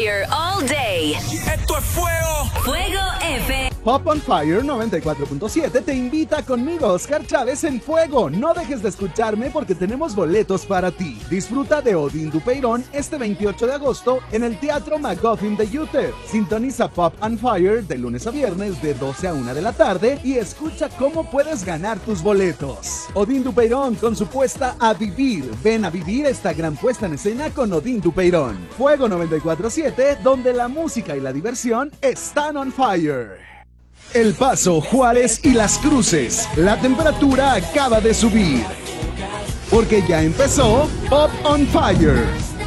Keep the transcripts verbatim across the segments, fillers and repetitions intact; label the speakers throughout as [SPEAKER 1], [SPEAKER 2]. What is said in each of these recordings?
[SPEAKER 1] Fire all day.
[SPEAKER 2] Esto es fuego.
[SPEAKER 1] Fuego F.
[SPEAKER 3] Pop on Fire noventa y cuatro punto siete te invita conmigo, Oscar Chávez, en Fuego. No dejes de escucharme porque tenemos boletos para ti. Disfruta de Odín Dupeirón este veintiocho de agosto en el Teatro McGuffin de U T E P. Sintoniza Pop on Fire de lunes a viernes de doce a una de la tarde y escucha cómo puedes ganar tus boletos. Odín Dupeirón con su puesta a vivir. Ven a vivir esta gran puesta en escena con Odín Dupeirón. Fuego noventa y cuatro punto siete, donde la música y la diversión están on fire. El Paso, Juárez y Las Cruces. La temperatura acaba de subir. Porque ya empezó Pop on Fire.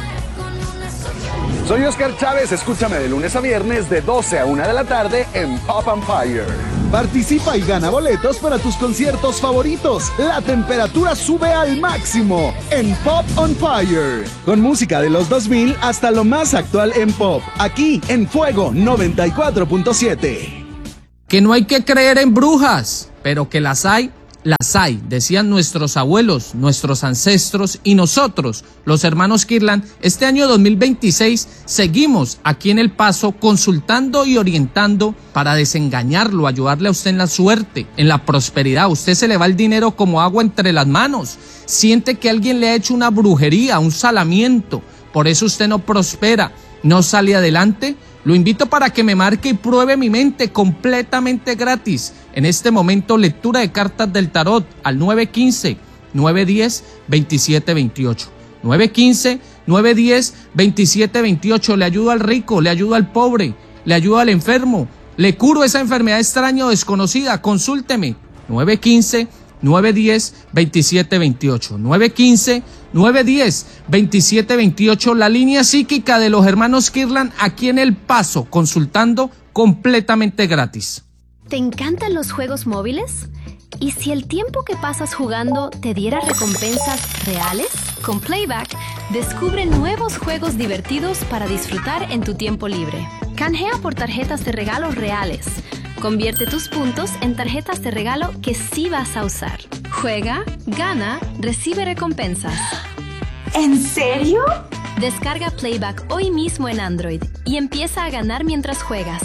[SPEAKER 3] Soy Oscar Chávez, escúchame de lunes a viernes de doce a una de la tarde en Pop on Fire. Participa y gana boletos para tus conciertos favoritos. La temperatura sube al máximo en Pop on Fire. Con música de los dos mil hasta lo más actual en pop. Aquí en Fuego noventa y cuatro punto siete.
[SPEAKER 4] Que no hay que creer en brujas, pero que las hay, las hay, decían nuestros abuelos, nuestros ancestros y nosotros, los hermanos Kirlan. Este año dos mil veintiséis seguimos aquí en El Paso consultando y orientando para desengañarlo, ayudarle a usted en la suerte, en la prosperidad. Usted se le va el dinero como agua entre las manos, siente que alguien le ha hecho una brujería, un salamiento, por eso usted no prospera, no sale adelante. Lo invito para que me marque y pruebe mi mente completamente gratis. En este momento, lectura de cartas del tarot al nueve uno cinco, nueve uno cero, dos siete dos ocho. nueve uno cinco, nueve uno cero, dos siete dos ocho. Le ayudo al rico, le ayudo al pobre, le ayudo al enfermo, le curo esa enfermedad extraña o desconocida. Consúlteme. nueve uno cinco, nueve uno cero, dos siete dos ocho. nueve uno cinco, nueve uno cero, dos siete dos ocho, la línea psíquica de los hermanos Kirlan aquí en El Paso, consultando completamente gratis.
[SPEAKER 5] ¿Te encantan los juegos móviles? ¿Y si el tiempo que pasas jugando te diera recompensas reales? Con Playback, descubre nuevos juegos divertidos para disfrutar en tu tiempo libre. Canjea por tarjetas de regalo reales. Convierte tus puntos en tarjetas de regalo que sí vas a usar. Juega, gana, recibe recompensas.
[SPEAKER 6] ¿En serio?
[SPEAKER 5] Descarga Playback hoy mismo en Android y empieza a ganar mientras juegas.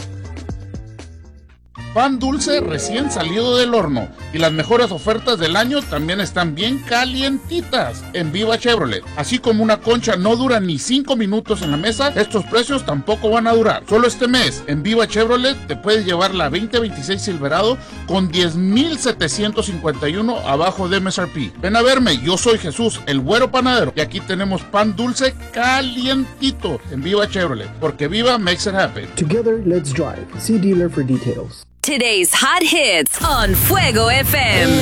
[SPEAKER 7] Pan dulce recién salido del horno y las mejores ofertas del año también están bien calientitas en Viva Chevrolet. Así como una concha no dura ni cinco minutos en la mesa, estos precios tampoco van a durar. Solo este mes en Viva Chevrolet te puedes llevar la veinte veintiséis Silverado con diez mil setecientos cincuenta y uno abajo de M S R P. Ven a verme, yo soy Jesús, el güero panadero, y aquí tenemos pan dulce calientito en Viva Chevrolet, porque Viva makes it happen.
[SPEAKER 8] Together, let's drive. See dealer for details.
[SPEAKER 1] Today's hot hits on Fuego F M.